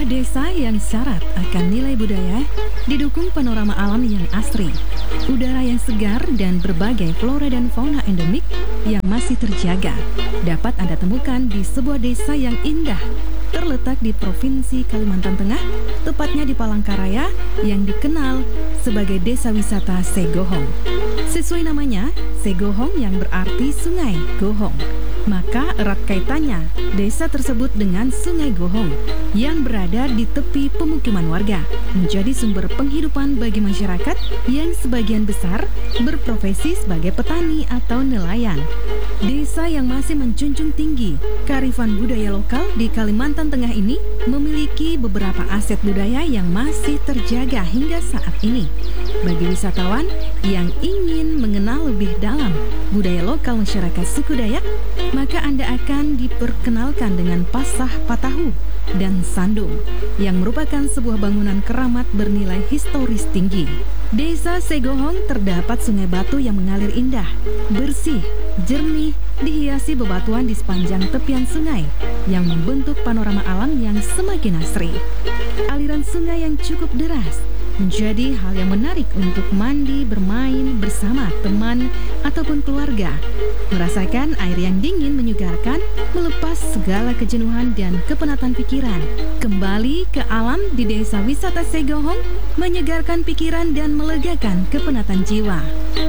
Sebuah desa yang syarat akan nilai budaya, didukung panorama alam yang asri, udara yang segar, dan berbagai flora dan fauna endemik yang masih terjaga, dapat Anda temukan di sebuah desa yang indah, terletak di Provinsi Kalimantan Tengah, tepatnya di Palangkaraya, yang dikenal sebagai Desa Wisata Segohong. Sesuai namanya, Segohong yang berarti sungai Gohong. Maka erat kaitannya desa tersebut dengan Sungai Gohong yang berada di tepi pemukiman warga, menjadi sumber penghidupan bagi masyarakat yang sebagian besar berprofesi sebagai petani atau nelayan. Desa yang masih menjunjung tinggi kearifan budaya lokal di Kalimantan Tengah ini memiliki beberapa aset budaya yang masih terjaga hingga saat ini. Bagi wisatawan yang ingin mengenal lebih dalam budaya lokal masyarakat suku Dayak, maka Anda akan diperkenalkan dengan Pasah Patahu dan Sandung, yang merupakan sebuah bangunan keramat bernilai historis tinggi. Desa Segohong terdapat sungai batu yang mengalir indah, bersih, jernih, dihiasi bebatuan di sepanjang tepian sungai yang membentuk panorama alam yang semakin asri. Aliran sungai yang cukup deras menjadi hal yang menarik untuk mandi, bermain bersama teman ataupun keluarga. Merasakan air yang dingin menyegarkan, melepas segala kejenuhan dan kepenatan pikiran. Kembali ke alam di Desa Wisata Segohong, menyegarkan pikiran dan melegakan kepenatan jiwa.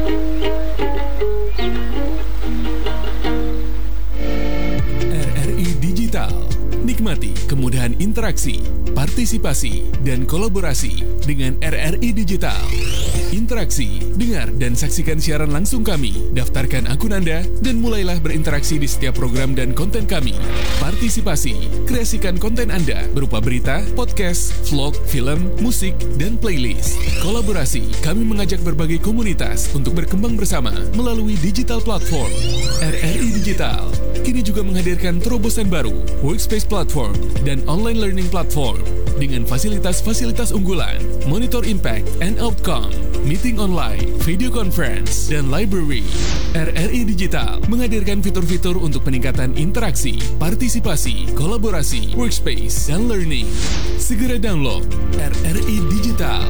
RRI Digital. Nikmati kemudahan interaksi, partisipasi, dan kolaborasi dengan RRI Digital. Interaksi, dengar dan saksikan siaran langsung kami. Daftarkan akun Anda dan mulailah berinteraksi di setiap program dan konten kami. Partisipasi, kreasikan konten Anda berupa berita, podcast, vlog, film, musik, dan playlist. Kolaborasi, kami mengajak berbagai komunitas untuk berkembang bersama melalui digital platform. RRI Digital kini juga menghadirkan terobosan baru, workspace platform, dan online learning platform dengan fasilitas-fasilitas unggulan, monitor impact and outcome, meeting online, video conference, dan library. RRI Digital menghadirkan fitur-fitur untuk peningkatan interaksi, partisipasi, kolaborasi, workspace, dan learning. Segera download RRI Digital.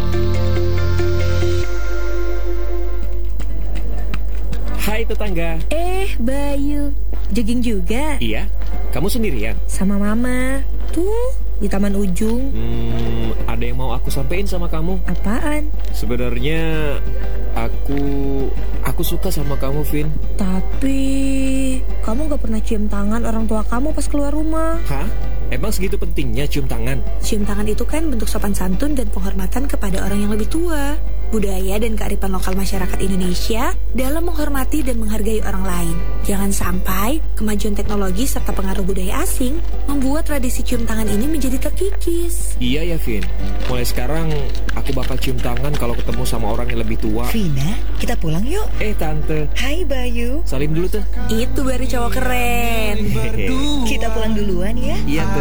Hai tetangga. Bayu, jogging juga? Iya, kamu sendirian? Sama mama. Tuh, di taman ujung. Ada yang mau aku sampein sama kamu. Apaan? Sebenarnya aku suka sama kamu, Vin. Tapi kamu gak pernah cium tangan orang tua kamu pas keluar rumah. Hah? Emang segitu pentingnya cium tangan? Cium tangan itu kan bentuk sopan santun dan penghormatan kepada orang yang lebih tua. Budaya dan kearifan lokal masyarakat Indonesia dalam menghormati dan menghargai orang lain. Jangan sampai kemajuan teknologi serta pengaruh budaya asing membuat tradisi cium tangan ini menjadi terkikis. Iya ya, Vin. Mulai sekarang aku bakal cium tangan kalau ketemu sama orang yang lebih tua. Vina, kita pulang yuk. Tante. Hai Bayu. Salim dulu tuh. Itu baru cowok keren. Kita pulang duluan ya. Iya tuh.